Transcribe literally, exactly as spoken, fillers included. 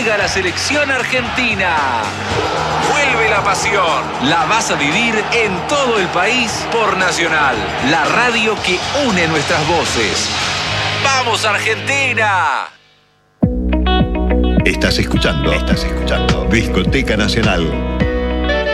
juega la selección argentina. Vuelve la pasión. La vas a vivir en todo el país por Nacional, la radio que une nuestras voces. ¡Vamos, Argentina! Estás escuchando, estás escuchando Discoteca Nacional.